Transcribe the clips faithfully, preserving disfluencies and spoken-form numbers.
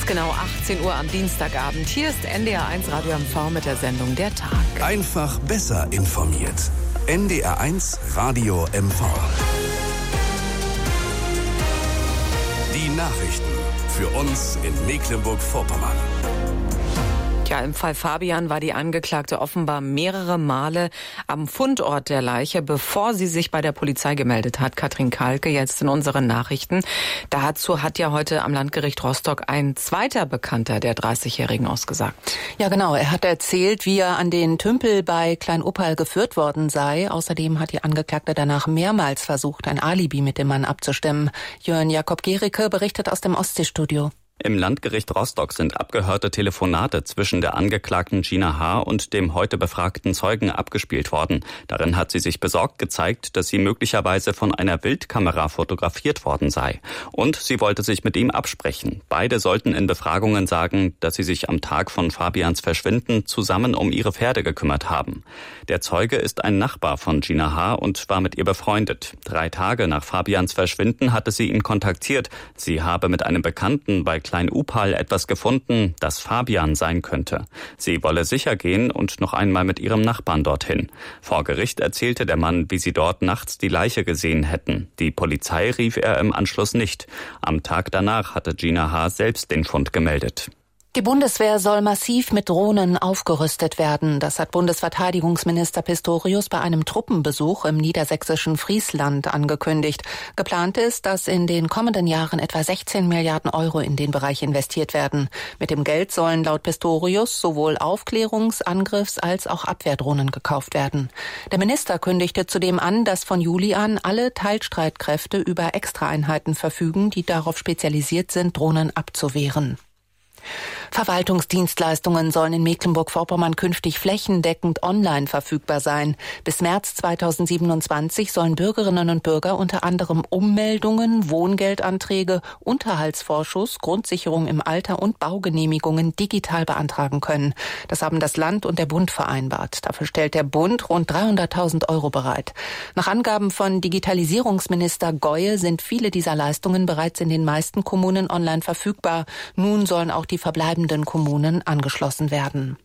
ist genau achtzehn Uhr am Dienstagabend. Hier ist N D R eins Radio M V mit der Sendung Der Tag. Einfach besser informiert. N D R eins Radio M V. Die Nachrichten für uns in Mecklenburg-Vorpommern. Ja, im Fall Fabian war die Angeklagte offenbar mehrere Male am Fundort der Leiche, bevor sie sich bei der Polizei gemeldet hat. Katrin Kalke jetzt in unseren Nachrichten. Dazu hat ja heute am Landgericht Rostock ein zweiter Bekannter der dreißigjährigen ausgesagt. Ja, genau. Er hat erzählt, wie er an den Tümpel bei Klein-Oppal geführt worden sei. Außerdem hat die Angeklagte danach mehrmals versucht, ein Alibi mit dem Mann abzustimmen. Jörn Jakob Gericke berichtet aus dem Ostseestudio. Im Landgericht Rostock sind abgehörte Telefonate zwischen der Angeklagten Gina H. und dem heute befragten Zeugen abgespielt worden. Darin hat sie sich besorgt gezeigt, dass sie möglicherweise von einer Wildkamera fotografiert worden sei. Und sie wollte sich mit ihm absprechen. Beide sollten in Befragungen sagen, dass sie sich am Tag von Fabians Verschwinden zusammen um ihre Pferde gekümmert haben. Der Zeuge ist ein Nachbar von Gina H. und war mit ihr befreundet. Drei Tage nach Fabians Verschwinden hatte sie ihn kontaktiert. Sie habe mit einem Bekannten bei Klein-Oppal etwas gefunden, das Fabian sein könnte. Sie wolle sicher gehen und noch einmal mit ihrem Nachbarn dorthin. Vor Gericht erzählte der Mann, wie sie dort nachts die Leiche gesehen hätten. Die Polizei rief er im Anschluss nicht. Am Tag danach hatte Gina H. selbst den Fund gemeldet. Die Bundeswehr soll massiv mit Drohnen aufgerüstet werden. Das hat Bundesverteidigungsminister Pistorius bei einem Truppenbesuch im niedersächsischen Friesland angekündigt. Geplant ist, dass in den kommenden Jahren etwa sechzehn Milliarden Euro in den Bereich investiert werden. Mit dem Geld sollen laut Pistorius sowohl Aufklärungs-, Angriffs- als auch Abwehrdrohnen gekauft werden. Der Minister kündigte zudem an, dass von Juli an alle Teilstreitkräfte über Extraeinheiten verfügen, die darauf spezialisiert sind, Drohnen abzuwehren. Verwaltungsdienstleistungen sollen in Mecklenburg-Vorpommern künftig flächendeckend online verfügbar sein. Bis März zweitausendsiebenundzwanzig sollen Bürgerinnen und Bürger unter anderem Ummeldungen, Wohngeldanträge, Unterhaltsvorschuss, Grundsicherung im Alter und Baugenehmigungen digital beantragen können. Das haben das Land und der Bund vereinbart. Dafür stellt der Bund rund dreihunderttausend Euro bereit. Nach Angaben von Digitalisierungsminister Goye sind viele dieser Leistungen bereits in den meisten Kommunen online verfügbar. Nun sollen auch die verbleibenden Kommunen angeschlossen werden.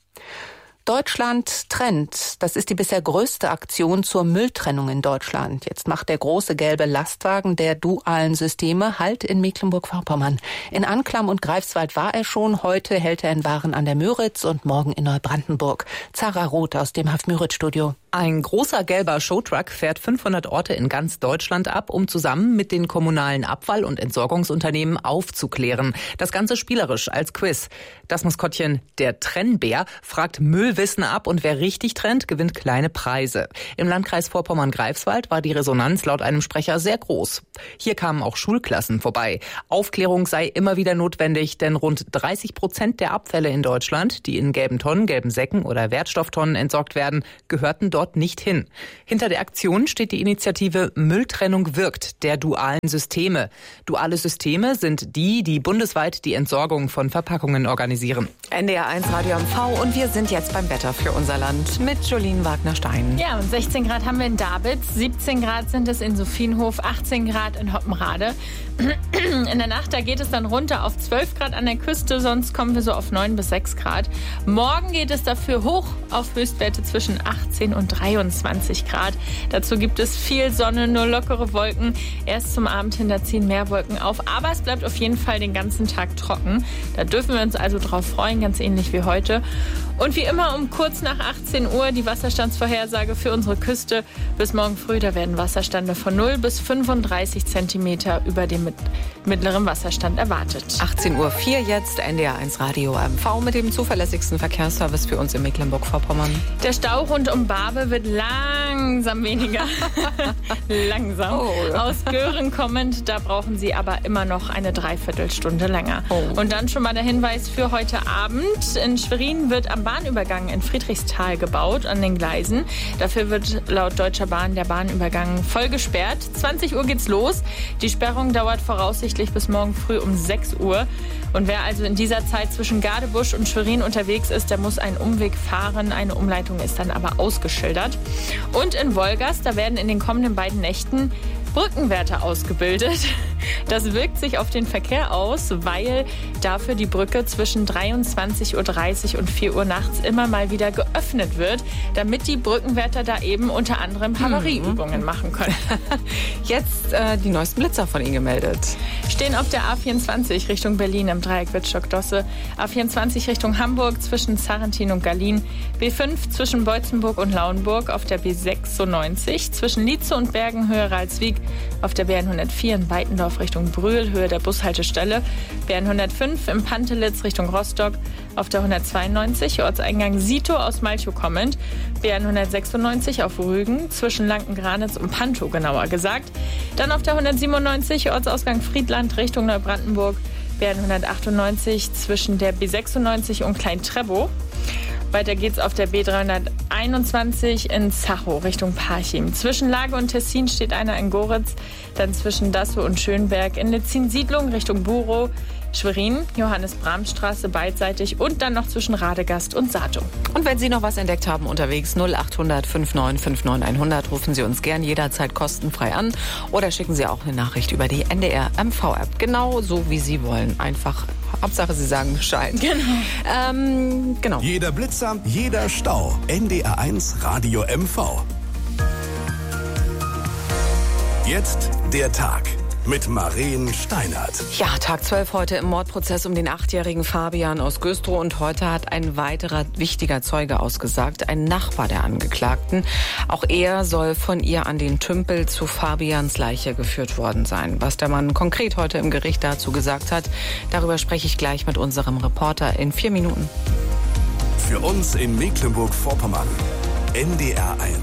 Deutschland trennt. Das ist die bisher größte Aktion zur Mülltrennung in Deutschland. Jetzt macht der große gelbe Lastwagen der dualen Systeme Halt in Mecklenburg-Vorpommern. In Anklam und Greifswald war er schon. Heute hält er in Waren an der Müritz und morgen in Neubrandenburg. Zara Roth aus dem Haff-Müritz-Studio. Ein großer gelber Showtruck fährt fünfhundert Orte in ganz Deutschland ab, um zusammen mit den kommunalen Abfall- und Entsorgungsunternehmen aufzuklären. Das Ganze spielerisch als Quiz. Das Maskottchen, der Trennbär, fragt Müllwissen ab und wer richtig trennt, gewinnt kleine Preise. Im Landkreis Vorpommern-Greifswald war die Resonanz laut einem Sprecher sehr groß. Hier kamen auch Schulklassen vorbei. Aufklärung sei immer wieder notwendig, denn rund dreißig Prozent der Abfälle in Deutschland, die in gelben Tonnen, gelben Säcken oder Wertstofftonnen entsorgt werden, gehörten dort nicht hin. Hinter der Aktion steht die Initiative Mülltrennung wirkt, der dualen Systeme. Duale Systeme sind die, die bundesweit die Entsorgung von Verpackungen organisieren. N D R eins Radio M V und wir sind jetzt beim Wetter für unser Land mit Jolien Wagner-Stein. Ja, und sechzehn Grad haben wir in Dabitz, siebzehn Grad sind es in Sophienhof, achtzehn Grad in Hoppenrade. In der Nacht, da geht es dann runter auf zwölf Grad an der Küste, sonst kommen wir so auf neun bis sechs Grad. Morgen geht es dafür hoch auf Höchstwerte zwischen achtzehn und dreiundzwanzig Grad. Dazu gibt es viel Sonne, nur lockere Wolken. Erst zum Abend hin, da ziehen mehr Wolken auf, aber es bleibt auf jeden Fall den ganzen Tag trocken. Da dürfen wir uns also drauf freuen, ganz ähnlich wie heute. Und wie immer um kurz nach achtzehn Uhr die Wasserstandsvorhersage für unsere Küste. Bis morgen früh, da werden Wasserstände von null bis fünfunddreißig Zentimeter über dem mittleren Wasserstand erwartet. achtzehn Uhr vier jetzt, N D R eins Radio M V mit dem zuverlässigsten Verkehrsservice für uns in Mecklenburg-Vorpommern. Der Stau rund um Barbe wird langsam weniger. langsam. Oh. Aus Göhren kommend, da brauchen Sie aber immer noch eine Dreiviertelstunde länger. Oh. Und dann schon mal der Hinweis für heute Abend. In Schwerin wird am Bahnübergang in Friedrichsthal gebaut, an den Gleisen. Dafür wird laut Deutscher Bahn der Bahnübergang voll gesperrt. zwanzig Uhr geht's los. Die Sperrung dauert voraussichtlich bis morgen früh um sechs Uhr. Und wer also in dieser Zeit zwischen Gadebusch und Schwerin unterwegs ist, der muss einen Umweg fahren. Eine Umleitung ist dann aber ausgeschildert. Und in Wolgast, da werden in den kommenden beiden Nächten Brückenwärter ausgebildet. Das wirkt sich auf den Verkehr aus, weil dafür die Brücke zwischen dreiundzwanzig Uhr dreißig und vier Uhr nachts immer mal wieder geöffnet wird, damit die Brückenwärter da eben unter anderem Havarieübungen mhm. machen können. Jetzt äh, die neuesten Blitzer von Ihnen gemeldet. Stehen auf der A vierundzwanzig Richtung Berlin im Dreieck Wittstock-Dosse, A vierundzwanzig Richtung Hamburg zwischen Sarrentin und Gallien, B fünf zwischen Beutzenburg und Lauenburg auf der B sechsundneunzig, zwischen Lietze und Bergen Höhe Ralswiek, auf der B hundertvier in Weitendorf Richtung Brühl Höhe der Bushaltestelle, B hundertfünf im Pantelitz Richtung Rostock, auf der hundertzweiundneunzig Ortseingang Sito aus Malchow kommend, B hundertsechsundneunzig auf Rügen zwischen Lanken-Granitz und Pantow genauer gesagt, dann auf der hundertsiebenundneunzig Ortsausgang Friedland Richtung Neubrandenburg, B hundertachtundneunzig zwischen der B sechsundneunzig und Klein-Trebow. Weiter geht's auf der B dreihunderteinundzwanzig in Zachow Richtung Parchim. Zwischen Lage und Tessin steht einer in Goritz, dann zwischen Dassow und Schönberg in Letzin-Siedlung Richtung Burow, Schwerin, Johannes-Brahm-Straße beidseitig und dann noch zwischen Radegast und Sato. Und wenn Sie noch was entdeckt haben unterwegs, null acht hundert neunundfünfzig fünfundneunzig hundert, rufen Sie uns gern jederzeit kostenfrei an oder schicken Sie auch eine Nachricht über die N D R M V-App. Genau so, wie Sie wollen. Einfach, Hauptsache Sie sagen Bescheid. Genau. Ähm, genau. Jeder Blitzer, jeder Stau. N D R eins Radio M V. Jetzt der Tag mit Maren Steinert. Ja, Tag zwölf heute im Mordprozess um den achtjährigen Fabian aus Güstrow. Und heute hat ein weiterer wichtiger Zeuge ausgesagt, ein Nachbar der Angeklagten. Auch er soll von ihr an den Tümpel zu Fabians Leiche geführt worden sein. Was der Mann konkret heute im Gericht dazu gesagt hat, darüber spreche ich gleich mit unserem Reporter in vier Minuten. Für uns in Mecklenburg-Vorpommern. N D R eins.